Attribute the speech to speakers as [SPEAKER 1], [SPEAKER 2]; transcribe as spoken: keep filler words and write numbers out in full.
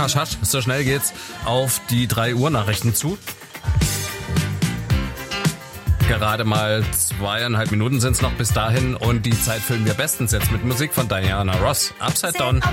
[SPEAKER 1] Hasch, hasch, so schnell geht's auf die drei Uhr Nachrichten zu. Gerade mal zweieinhalb Minuten sind's noch bis dahin und die Zeit füllen wir bestens jetzt mit Musik von Diana Ross. Upside Down.